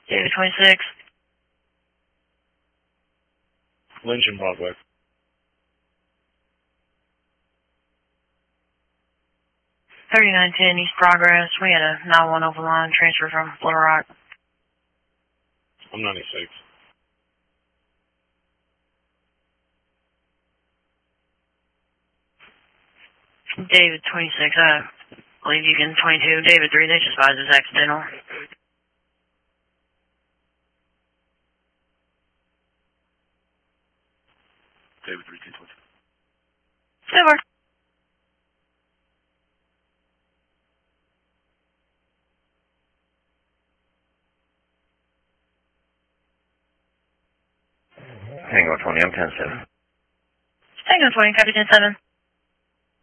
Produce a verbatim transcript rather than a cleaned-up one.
David twenty-six. Lynch and Broadway. thirty-nine ten East Progress. We had a nine one over line transfer from Little Rock. I'm ninety-six. David twenty-six. I believe you can twenty-two. David three. They just advised it's accidental. David three two twenty. Over. Tango twenty, I'm ten seven. Tango twenty, copy ten seven.